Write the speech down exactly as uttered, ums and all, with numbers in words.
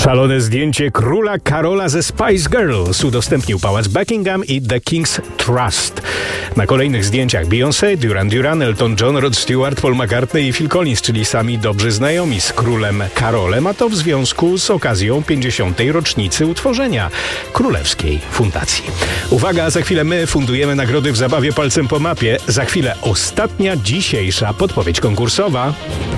Szalone zdjęcie króla Karola ze Spice Girls udostępnił Pałac Buckingham i The King's Trust. Na kolejnych zdjęciach Beyoncé, Duran Duran, Elton John, Rod Stewart, Paul McCartney i Phil Collins, czyli sami dobrzy znajomi z królem Karolem, a to w związku z okazją pięćdziesiątej rocznicy utworzenia Królewskiej Fundacji. Uwaga, za chwilę my fundujemy nagrody w zabawie palcem po mapie. Za chwilę ostatnia dzisiejsza podpowiedź konkursowa.